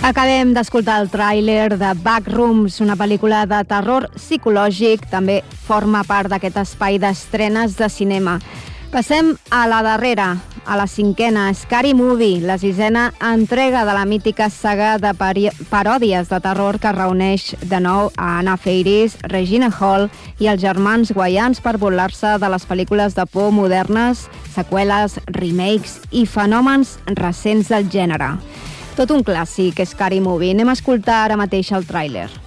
Acabem d'escoltar el tràiler de Backrooms, una pel·lícula de terror psicològic, també forma part d'aquest espai d'estrenes de cinema. Passem a la darrera, a la cinquena, Scary Movie, la sisena entrega de la mítica saga de paròdies de terror que reuneix de nou a Anna Faris, Regina Hall i els germans Wayans per burlar-se de les pel·lícules de por modernes, seqüeles, remakes i fenòmens recents del gènere. Tot un clàssic, Scary Movie. Anem a escoltar ara mateix el tràiler.